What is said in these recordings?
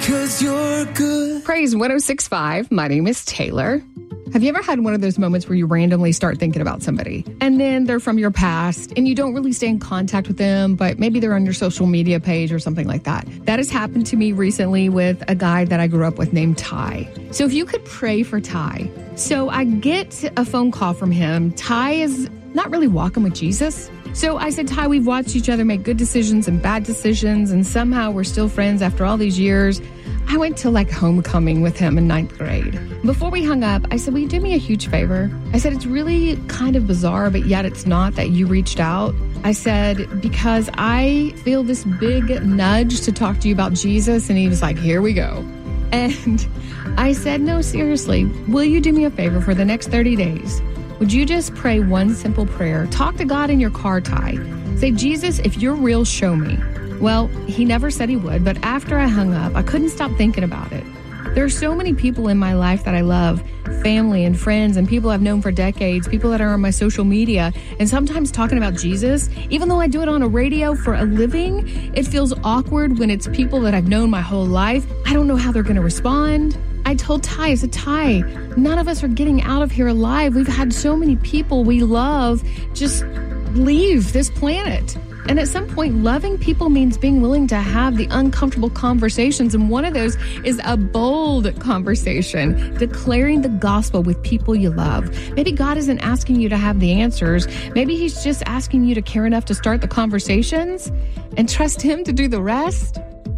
'cause you're good. Praise 106.5. My name is Taylor. Have you ever had one of those moments where you randomly start thinking about somebody and then they're from your past and you don't really stay in contact with them, but maybe they're on your social media page or something like that? That has happened to me recently with a guy that I grew up with named Ty. So if you could pray for Ty. So I get a phone call from him. Ty is not really walking with Jesus. So I said, Ty, we've watched each other make good decisions and bad decisions, and somehow we're still friends after all these years. I went to homecoming with him in 9th grade. Before we hung up, I said, will you do me a huge favor? I said, it's really kind of bizarre, but yet it's not that you reached out. I said, because I feel this big nudge to talk to you about Jesus. And he was like, here we go. And I said, no, seriously, will you do me a favor for the next 30 days? Would you just pray one simple prayer? Talk to God in your car, Ty. Say, Jesus, if you're real, show me. Well, he never said he would, but after I hung up, I couldn't stop thinking about it. There are so many people in my life that I love, family and friends and people I've known for decades, people that are on my social media, and sometimes talking about Jesus, even though I do it on a radio for a living, it feels awkward when it's people that I've known my whole life. I don't know how they're going to respond. I told Ty, I said, Ty, none of us are getting out of here alive. We've had so many people we love just leave this planet. And at some point, loving people means being willing to have the uncomfortable conversations. And one of those is a bold conversation, declaring the gospel with people you love. Maybe God isn't asking you to have the answers. Maybe he's just asking you to care enough to start the conversations and trust him to do the rest.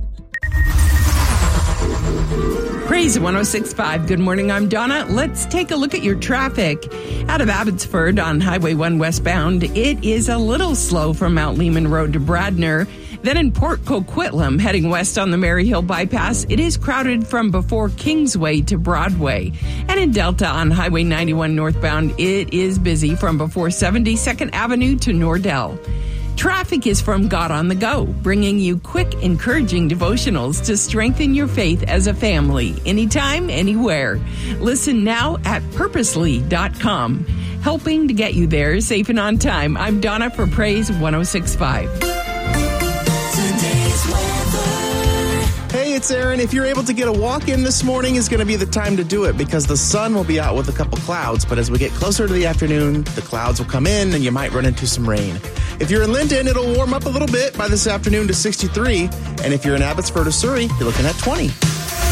Praise 106.5. Good morning, I'm Donna. Let's take a look at your traffic. Out of Abbotsford on Highway 1 westbound, it is a little slow from Mount Lehman Road to Bradner. Then in Port Coquitlam, heading west on the Maryhill bypass, it is crowded from before Kingsway to Broadway. And in Delta on Highway 91 northbound, it is busy from before 72nd Avenue to Nordell. Traffic is from God on the Go, bringing you quick, encouraging devotionals to strengthen your faith as a family, anytime, anywhere. Listen now at purposely.com, helping to get you there safe and on time. I'm Donna for Praise 106.5. Today's weather. Hey, it's Aaron. If you're able to get a walk in this morning, is going to be the time to do it because the sun will be out with a couple clouds. But as we get closer to the afternoon, the clouds will come in and you might run into some rain. If you're in Linton, it'll warm up a little bit by this afternoon to 63. And if you're in Abbotsford or Surrey, you're looking at 20.